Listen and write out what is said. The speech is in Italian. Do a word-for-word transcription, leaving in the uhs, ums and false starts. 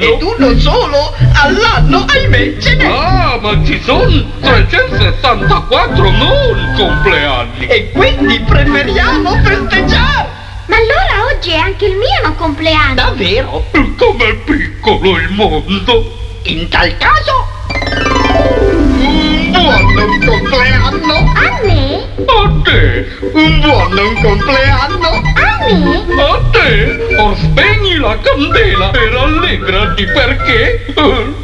Ed uno solo all'anno, ahimè, ce n'è. Ah, ma ci sono trecentosessantaquattro non compleanni. E quindi preferiamo festeggiare. Ma allora oggi è anche il mio compleanno. Davvero? Com'è piccolo il mondo. In tal caso, un buon compleanno. A me? A te, Un buon compleanno. A me? a te. Or spegni la candela e rallegrati perché...